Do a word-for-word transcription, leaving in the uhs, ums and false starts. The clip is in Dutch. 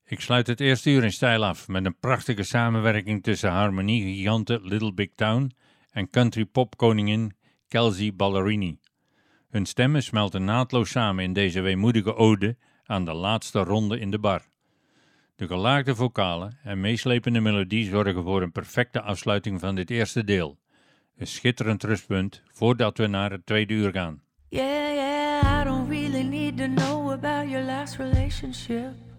Ik sluit het eerste uur in stijl af met een prachtige samenwerking tussen harmoniegiganten Little Big Town en country popkoningin Kelsea Ballerini. Hun stemmen smelten naadloos samen in deze weemoedige ode aan de laatste ronde in de bar. De gelaagde vocalen en meeslepende melodie zorgen voor een perfecte afsluiting van dit eerste deel. Een schitterend rustpunt voordat we naar het tweede uur gaan. Yeah, yeah, I don't really need to know about your last relationship.